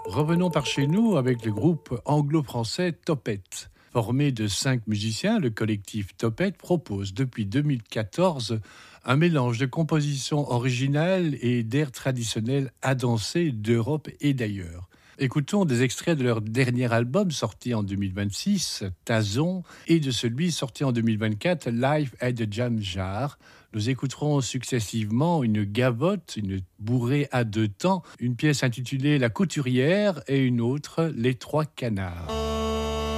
Revenons par chez nous avec le groupe anglo-français Topette. Formé de 5 musiciens, le collectif Topette propose depuis 2014 un mélange de compositions originales et d'airs traditionnels à danser d'Europe et d'ailleurs. Écoutons des extraits de leur dernier album sorti en 2026, Tazon, et de celui sorti en 2024, Live at the Jam Jar. Nous écouterons successivement une gavotte, une bourrée à 2 temps, une pièce intitulée La Couturière et une autre, Les Trois Canards.